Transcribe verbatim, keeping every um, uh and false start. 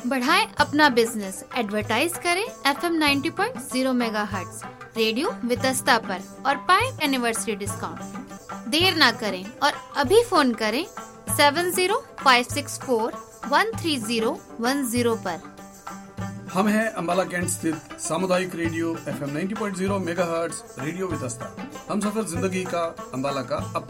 बढ़ाएं अपना business, advertise करें F M ninety point zero megahertz radio Vitasta पर और पाएं एनिवर्सरी डिस्काउंट। देर ना करें और अभी फोन करें seven zero five six four one three zero one zero पर। हम हैं अंबाला कैंट स्थित सामुदायिक radio F M ninety point zero megahertz radio Vitasta. हम सफर जिंदगी का, अंबाला का।